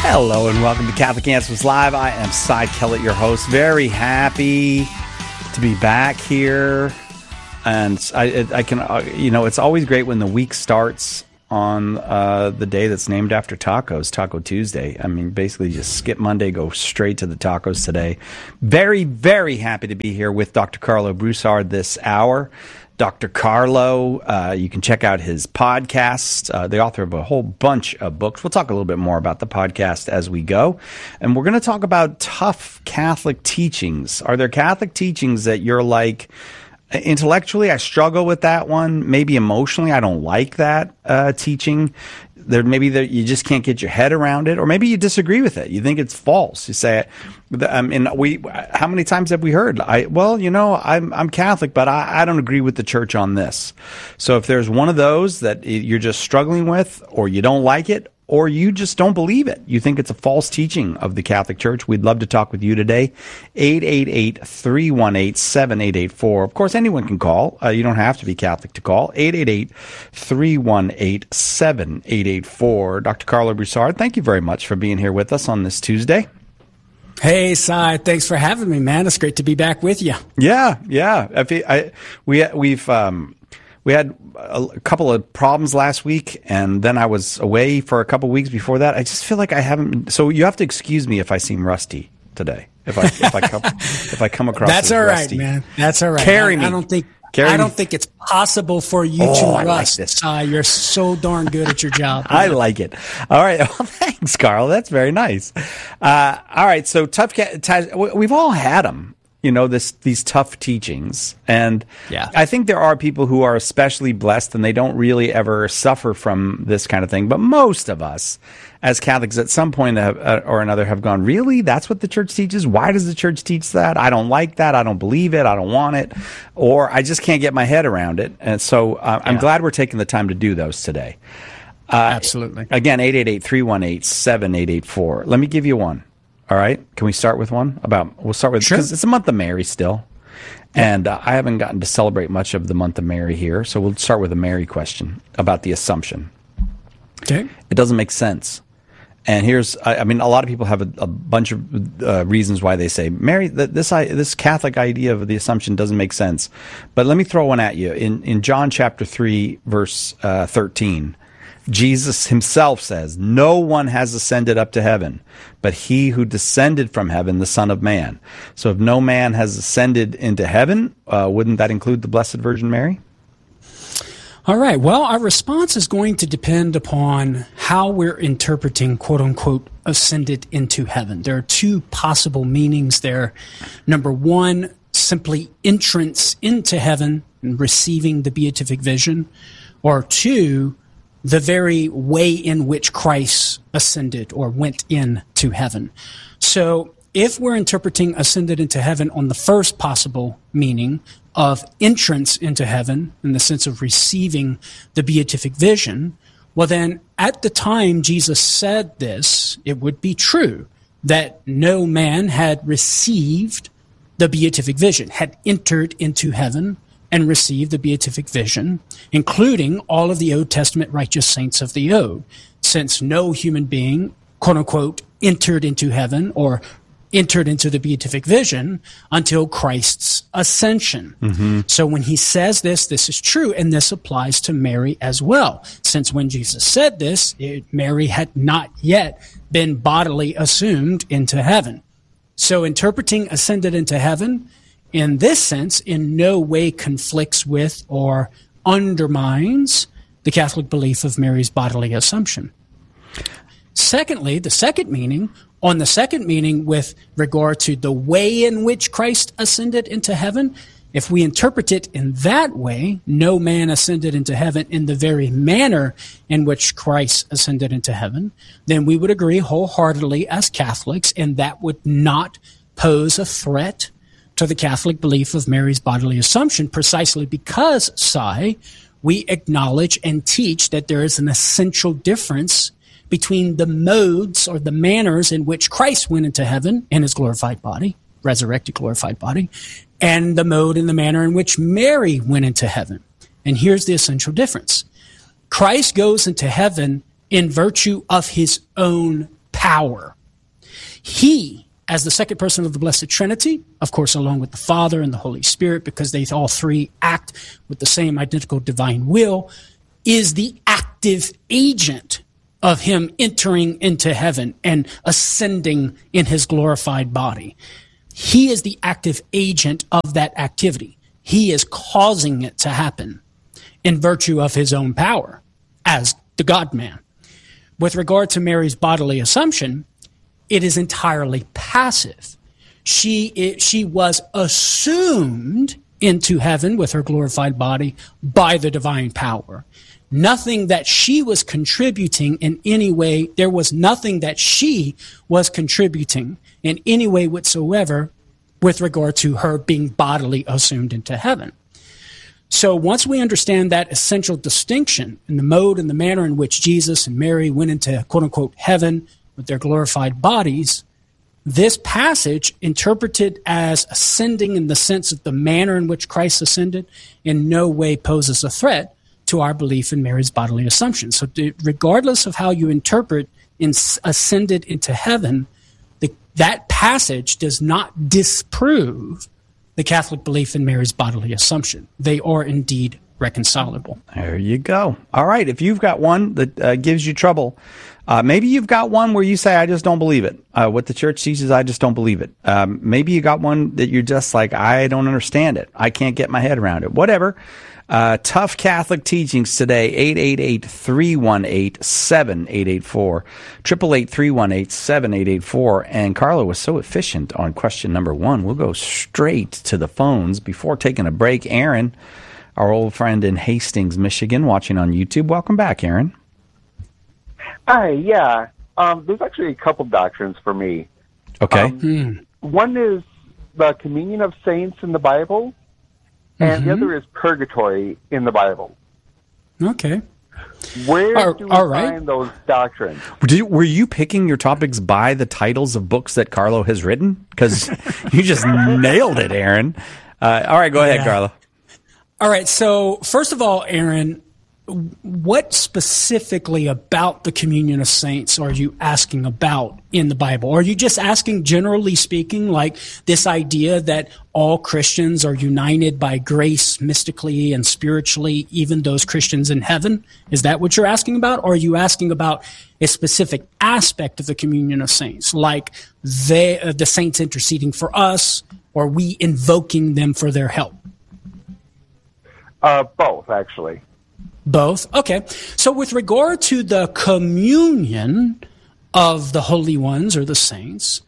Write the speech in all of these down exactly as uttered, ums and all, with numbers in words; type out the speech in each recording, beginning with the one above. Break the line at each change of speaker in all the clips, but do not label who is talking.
Hello and welcome to Catholic Answers Live. I am Cy Kellett, your host. Very happy to be back here. And I, I can, uh, you know, it's always great when the week starts on uh, the day that's named after tacos, Taco Tuesday. I mean, basically just skip Monday, go straight to the tacos today. Very, very happy to be here with Doctor Carlo Broussard this hour. Doctor Carlo, uh, you can check out his podcast, uh, the author of a whole bunch of books. We'll talk a little bit more about the podcast as we go. And we're going to talk about tough Catholic teachings. Are there Catholic teachings that you're like, intellectually, I struggle with that one. Maybe emotionally, I don't like that uh, teaching. There, maybe that you just can't get your head around it, or maybe you disagree with it. You think it's false. You say, I mean, we. How many times have we heard? I well, you know, I'm I'm Catholic, but I, I don't agree with the church on this. So if there's one of those that you're just struggling with, or you don't like it, or you just don't believe it, you think it's a false teaching of the Catholic Church, we'd love to talk with you today. eight eight eight, three one eight, seven eight eight four. Of course, anyone can call. Uh, you don't have to be Catholic to call. eight eight eight, three one eight, seven eight eight four. Doctor Carlo Broussard, thank you very much for being here with us on this Tuesday.
Hey, Cy, thanks for having me, man. It's great to be back with you.
Yeah, yeah. I, I, we, we've... Um, We had a couple of problems last week, and then I was away for a couple of weeks before that. I just feel like I haven't been, so you have to excuse me if I seem rusty today. If I if I come if I come across
That's
as
all right,
rusty.
man. That's all right.
Carry
I,
me.
I don't think
Carry
I don't
me.
think it's possible for you
Oh,
to
I like
rust.
this.
Uh, you're so darn good at your job.
I like it. All right. Well, thanks, Carl. That's very nice. Uh, all right. So tough. Ca- t- we've all had them. You know, this these tough teachings. And
yeah.
I think there are people who are especially blessed and they don't really ever suffer from this kind of thing. But most of us as Catholics at some point have, uh, or another have gone, really? That's what the church teaches? Why does the church teach that? I don't like that. I don't believe it. I don't want it. Or I just can't get my head around it. And so uh, I'm
Yeah.
glad we're taking the time to do those today. Uh,
Absolutely.
Again, eight eight eight, three one eight, seven eight eight four. Let me give you one. All right. Can we start with one about, we'll start with, because
Sure.
it's a month of Mary still. And uh, I haven't gotten to celebrate much of the month of Mary here. So we'll start with a Mary question about the Assumption.
Okay.
It doesn't make sense. And here's, I, I mean, a lot of people have a, a bunch of uh, reasons why they say, Mary, th- this I, this Catholic idea of the Assumption doesn't make sense. But let me throw one at you. In, in John chapter three, verse uh, thirteen, Jesus himself says, no one has ascended up to heaven, but he who descended from heaven, the Son of Man. So if no man has ascended into heaven, uh, wouldn't that include the Blessed Virgin Mary?
All right. Well, our response is going to depend upon how we're interpreting, quote unquote, ascended into heaven. There are two possible meanings there. Number one, simply entrance into heaven and receiving the beatific vision. Or two, the very way in which Christ ascended or went into heaven. So if we're interpreting ascended into heaven on the first possible meaning of entrance into heaven in the sense of receiving the beatific vision, well then at the time Jesus said this, it would be true that no man had received the beatific vision, had entered into heaven and received the beatific vision, including all of the Old Testament righteous saints of the Ode, since no human being, quote unquote, entered into heaven or entered into the beatific vision until Christ's ascension. Mm-hmm. So when he says this, this is true, and this applies to Mary as well. Since when Jesus said this, it, Mary had not yet been bodily assumed into heaven. So interpreting ascended into heaven in this sense in no way conflicts with or undermines the Catholic belief of Mary's bodily assumption. Secondly, the second meaning, on the second meaning with regard to the way in which Christ ascended into heaven, if we interpret it in that way, no man ascended into heaven in the very manner in which Christ ascended into heaven, then we would agree wholeheartedly as Catholics, and that would not pose a threat to the Catholic belief of Mary's bodily assumption, precisely because, Cy, we acknowledge and teach that there is an essential difference between the modes or the manners in which Christ went into heaven in his glorified body, resurrected glorified body, and the mode and the manner in which Mary went into heaven. And here's the essential difference. Christ goes into heaven in virtue of his own power. power. He, as the second person of the Blessed Trinity, of course, along with the Father and the Holy Spirit, because they all three act with the same identical divine will, is the active agent of him entering into heaven and ascending in his glorified body. He is the active agent of that activity. He is causing it to happen in virtue of his own power as the God-man. With regard to Mary's bodily assumption, it is entirely passive. She, it, she was assumed into heaven with her glorified body by the divine power. Nothing that she was contributing in any way, there was nothing that she was contributing in any way whatsoever with regard to her being bodily assumed into heaven. So once we understand that essential distinction in the mode and the manner in which Jesus and Mary went into quote-unquote heaven with their glorified bodies, this passage, interpreted as ascending in the sense of the manner in which Christ ascended, in no way poses a threat to our belief in Mary's bodily assumption. So regardless of how you interpret in ascended into heaven, the, that passage does not disprove the Catholic belief in Mary's bodily assumption. They are indeed reconcilable.
There you go. All right. If you've got one that uh, gives you trouble, uh, maybe you've got one where you say, I just don't believe it. Uh, what the church teaches, I just don't believe it. Um, maybe you got one that you're just like, I don't understand it. I can't get my head around it. Whatever. Uh, tough Catholic teachings today, eight eight eight, three one eight, seven eight eight four, eight eight eight, three one eight, seven eight eight four. And Carlo was so efficient on question number one. We'll go straight to the phones before taking a break. Aaron, our old friend in Hastings, Michigan, watching on YouTube. Welcome back, Aaron.
Hi, yeah. Um, there's actually a couple doctrines for me.
Okay.
Um, mm. One is the communion of saints in the Bible, and mm-hmm. the other is purgatory in the Bible.
Okay.
Where
all,
do we
all right.
find those doctrines?
Did, were you picking your topics by the titles of books that Carlo has written? Because you just nailed it, Aaron. Uh, all right, go ahead, yeah. Carlo.
All right, so first of all, Aaron, what specifically about the communion of saints are you asking about in the Bible? Are you just asking, generally speaking, like this idea that all Christians are united by grace mystically and spiritually, even those Christians in heaven? Is that what you're asking about? Or are you asking about a specific aspect of the communion of saints, like they, uh, the saints interceding for us, or we invoking them for their help?
Uh, both, actually.
Both? Okay. So with regard to the communion of the holy ones or the saints,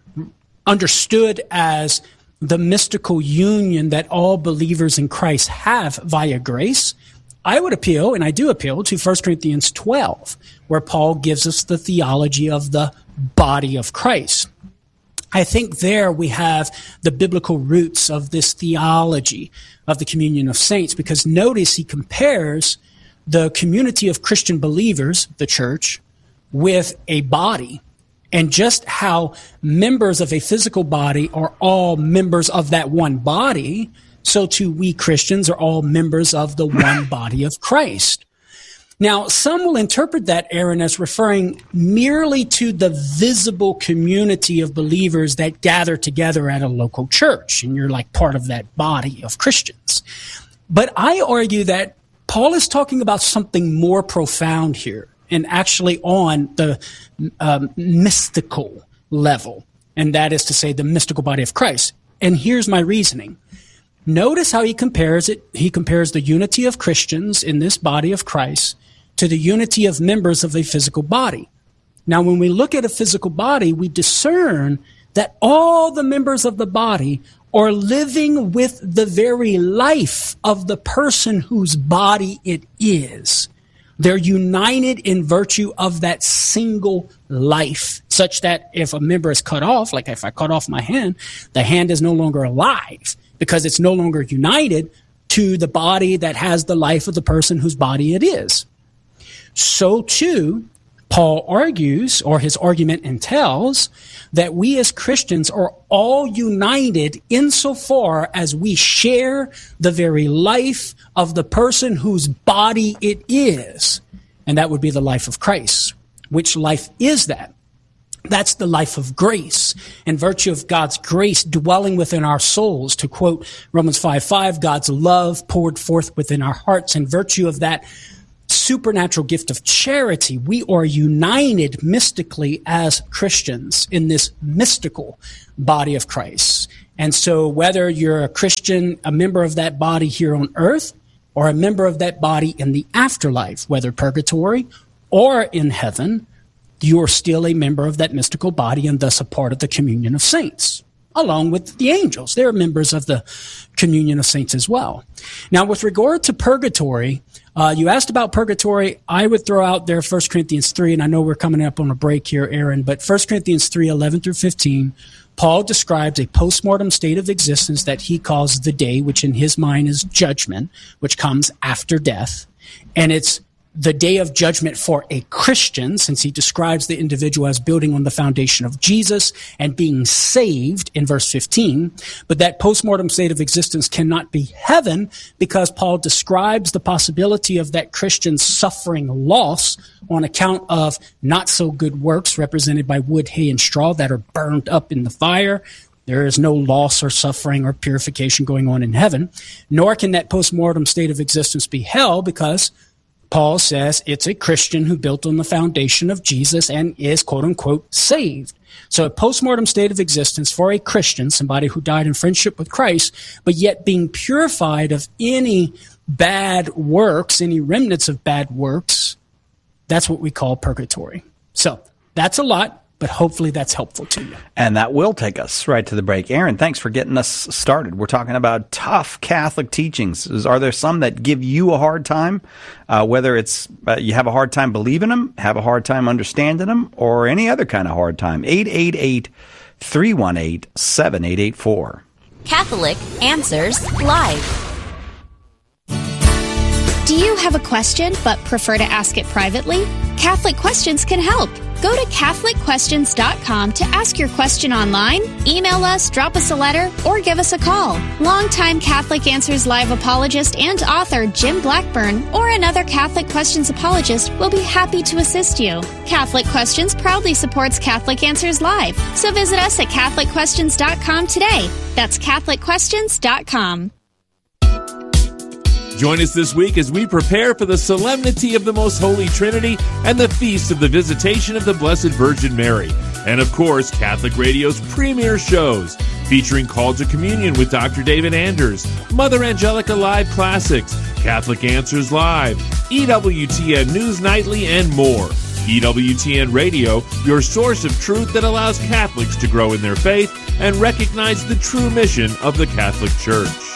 understood as the mystical union that all believers in Christ have via grace, I would appeal, and I do appeal, to First Corinthians twelve, where Paul gives us the theology of the body of Christ. I think there we have the biblical roots of this theology of the communion of saints, because notice he compares the community of Christian believers, the church, with a body, and just how members of a physical body are all members of that one body, so too we Christians are all members of the one body of Christ. Now, some will interpret that, Aaron, as referring merely to the visible community of believers that gather together at a local church, and you're like part of that body of Christians. But I argue that Paul is talking about something more profound here, and actually on the um, mystical level, and that is to say the mystical body of Christ. And here's my reasoning. Notice how he compares it. He compares the unity of Christians in this body of Christ to the unity of members of a physical body. Now, when we look at a physical body, we discern that all the members of the body are living with the very life of the person whose body it is. They're united in virtue of that single life, such that if a member is cut off, like if I cut off my hand, the hand is no longer alive because it's no longer united to the body that has the life of the person whose body it is. So too, Paul argues, or his argument entails, that we as Christians are all united insofar as we share the very life of the person whose body it is. And that would be the life of Christ. Which life is that? That's the life of grace. In virtue of God's grace dwelling within our souls, to quote Romans five five, God's love poured forth within our hearts. In virtue of that supernatural gift of charity, we are united mystically as Christians in this mystical body of Christ. And so whether you're a Christian, a member of that body here on earth, or a member of that body in the afterlife, whether purgatory or in heaven, you're still a member of that mystical body and thus a part of the communion of saints, along with the angels. They're members of the communion of saints as well. Now, with regard to purgatory, uh, you asked about purgatory. I would throw out there First Corinthians three, and I know we're coming up on a break here, Aaron, but First Corinthians three, eleven through fifteen, Paul describes a postmortem state of existence that he calls the day, which in his mind is judgment, which comes after death. And it's the day of judgment for a Christian, since he describes the individual as building on the foundation of Jesus and being saved in verse fifteen. But that postmortem state of existence cannot be heaven, because Paul describes the possibility of that Christian suffering loss on account of not so good works represented by wood, hay, and straw that are burned up in the fire. There is no loss or suffering or purification going on in heaven, nor can that postmortem state of existence be hell, because Paul says it's a Christian who built on the foundation of Jesus and is, quote unquote, saved. So a postmortem state of existence for a Christian, somebody who died in friendship with Christ, but yet being purified of any bad works, any remnants of bad works, that's what we call purgatory. So that's a lot, but hopefully that's helpful to you.
And that will take us right to the break. Aaron, thanks for getting us started. We're talking about tough Catholic teachings. Is, are there some that give you a hard time, uh, whether it's uh, you have a hard time believing them, have a hard time understanding them, or any other kind of hard time? eight eight eight, three one eight, seven eight eight four.
Catholic Answers Live.
Do you have a question but prefer to ask it privately? Catholic Questions can help. Go to Catholic Questions dot com to ask your question online, email us, drop us a letter, or give us a call. Longtime Catholic Answers Live apologist and author Jim Blackburn or another Catholic Questions apologist will be happy to assist you. Catholic Questions proudly supports Catholic Answers Live, so visit us at Catholic Questions dot com today. That's Catholic Questions dot com.
Join us this week as we prepare for the solemnity of the Most Holy Trinity and the Feast of the Visitation of the Blessed Virgin Mary. And of course, Catholic Radio's premier shows, featuring Call to Communion with Doctor David Anders, Mother Angelica Live Classics, Catholic Answers Live, E W T N News Nightly, and more. E W T N Radio, your source of truth that allows Catholics to grow in their faith and recognize the true mission of the Catholic Church.